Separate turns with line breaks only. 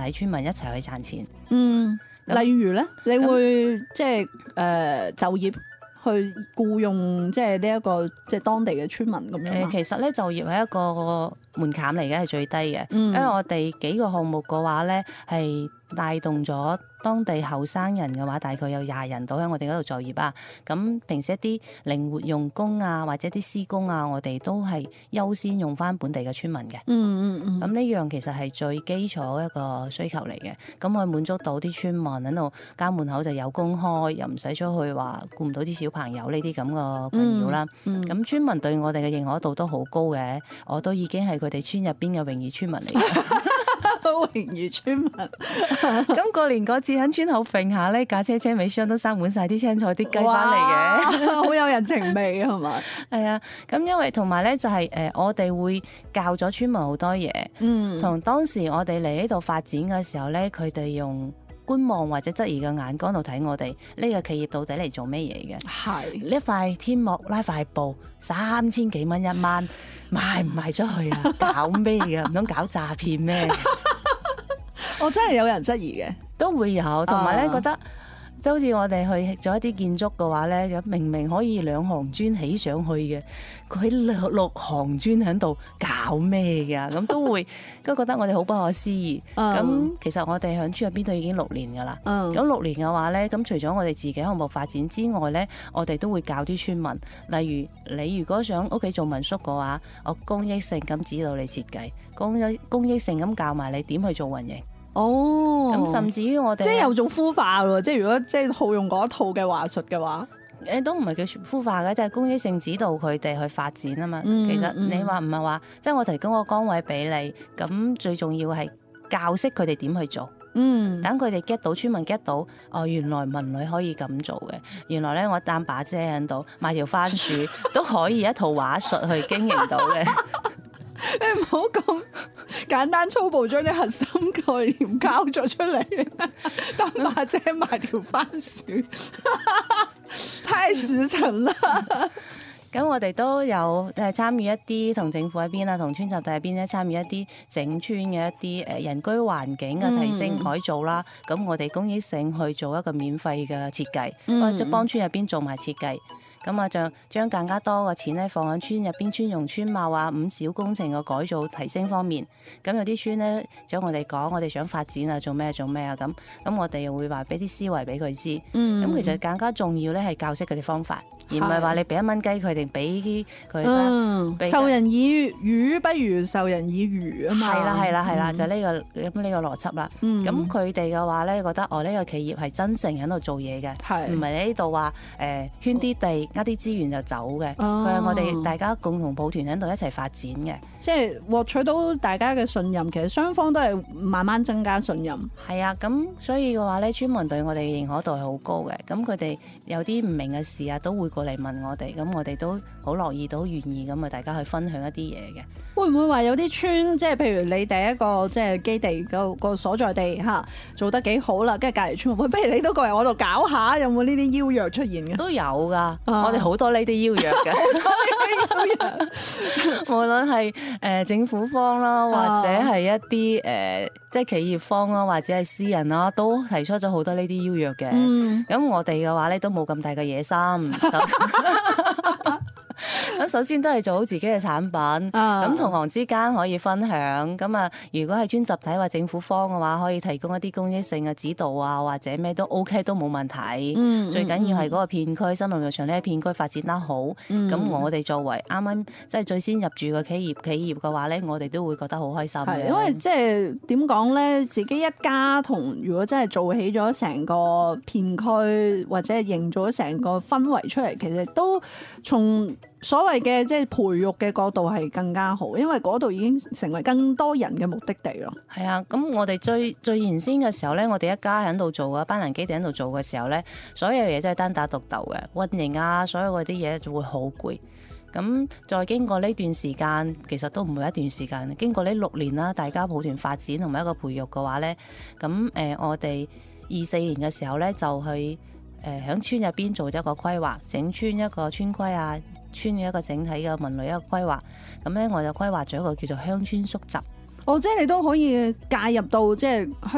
體村民一齊去賺錢。
例如咧，你會即係就業去僱用即係呢一個即係當地嘅村民咁樣嘛？
其實咧就業係一個門檻嚟嘅，係最低嘅，因為我哋幾個項目嘅話咧係帶動咗當地後生人嘅話，大概有20人到喺我哋嗰度就業啊。咁平時一啲靈活用工啊，或者啲施工啊，我哋都係優先用翻本地嘅村民嘅。咁呢樣其實係最基礎一個需求嚟嘅。咁可以滿足到啲村民喺度家門口就有工開，又唔使出去話顧唔到啲小朋友呢啲咁嘅困擾啦。咁村民對我哋嘅認可度都好高嘅，我都已經係佢哋村入邊嘅榮譽村民嚟嘅。
榮譽村民，
咁過年嗰節喺村口揈下呢架車尾箱都塞滿晒啲青菜啲雞翻嚟嘅，
好有人情味係嘛？
係啊，咁因為同埋咧就係我哋會教咗村民好多嘢，同當時我哋嚟呢度發展嘅時候咧，佢哋用觀望或者質疑嘅眼光度睇我哋呢個企業到底嚟做咩嘢嘅？係呢塊天幕拉塊布3000幾蚊一晚，賣唔賣出去啊？搞咩㗎？唔通搞詐騙咩？
我真係有人質疑嘅，
都會有，同埋咧覺得即係好似我哋去做一啲建築嘅話咧，明明可以2行磚起上去嘅，佢6行磚喺度搞咩㗎？咁都覺得我哋好不可思議。咁其實我哋喺村入邊都已經6年㗎啦。咁6年嘅話咧，咁除咗我哋自己項目發展之外咧，我哋都會教啲村民，例如你如果想屋企做民宿嘅話，我公益性咁指導你設計，公益性咁教埋你點去做運營。咁甚至於我哋
即係有種孵化喎，即係如果即係好用嗰一套嘅話術嘅話，
都唔係叫孵化嘅，即係公益性指導佢哋去發展啊嘛。其實你話唔係話，即係我提供個崗位俾你，咁最重要係教識佢哋點去做。等佢哋 get 到，村民 get 到，原來文女可以咁做嘅，原來咧我擔把遮喺度買條番薯都可以一套話術去經營到嘅。
你唔好咁簡單粗暴將啲核心概念交咗出嚟，擔把遮買條番薯，太實誠啦！
咁我哋都有參與一啲同政府喺邊啊，同村集體喺邊咧參與一啲整村嘅一啲人居環境嘅提升改造啦。咁我哋公益性去做一個免費嘅設計，或者幫村入邊做埋設計。咁啊，就將更加多嘅錢咧放喺村入邊村容村貌啊、5小工程嘅改造提升方面。咁有啲村咧，想我哋講，我哋想發展啊，做咩啊咁。咁我哋又會話俾啲思維俾佢知。咁其實更加重要咧係教識佢哋方法，而唔係話你俾1蚊雞佢哋俾佢。
授人以魚不如授人以漁啊嘛。
係啦，就呢個邏輯啦。咁佢哋嘅話咧，覺得呢個企業係真誠喺度做嘢嘅，唔係你呢度話圈啲地呃啲資源就走嘅。佢係我哋大家共同抱團喺度一齊發展嘅，
即係獲取到大家嘅信任。其實雙方都係慢慢增加信任。係
啊，咁所以嘅話咧，村民對我哋嘅認可度係好高嘅。咁佢哋有啲唔明嘅事啊，都會過嚟問我哋。咁我哋都好樂意，都願意咁啊，大家去分享一啲嘢嘅。
會唔會話有啲村，即係譬如你第一個即係基地個所在地嚇做得幾好啦，跟住隔離村話，不如你都過嚟我度搞下，有冇呢啲邀約出現嘅？
都有㗎，我哋好多呢啲邀約嘅。無論係政府方啦，或者係一啲即係企業方啦，或者係私人啦，都提出咗好多呢啲邀約嘅。咁我哋嘅話咧，都冇咁大嘅野心。咁首先都係做好自己嘅產品，咁同行之間可以分享。咁啊，如果係村集體或政府方嘅話，可以提供一啲公益性嘅指導啊，或者咩都 OK 都冇問題。最緊要係嗰個片區，深入日常呢個片區發展得好。咁我哋作為啱啱即係最先入住嘅企業嘅話咧，我哋都會覺得好開心嘅。
因為即係點講咧，自己一家同如果真係做起咗成個片區，或者係營造咗成個氛圍出嚟，其實都從所謂嘅即係培育嘅角度係更加好，因為嗰度已經成為更多人嘅目的地咯。
係啊，咁我哋最原先嘅時候咧，我哋一家喺度做嘅班蘭基地喺度做嘅時候咧，所有嘢真係單打獨鬥嘅，運營啊，所有嗰啲嘢就會好攰。咁再經過呢段時間，其實都唔係一段時間，經過呢6年啦，大家抱團發展同埋一個培育嘅話咧，咁我哋24年嘅時候咧就去喺村入邊做咗一個規劃，整村一個村規啊。村嘅一個整體嘅文旅一個規劃，咁咧我就規劃咗一個叫做鄉村宿集。
即係你都可以介入到即係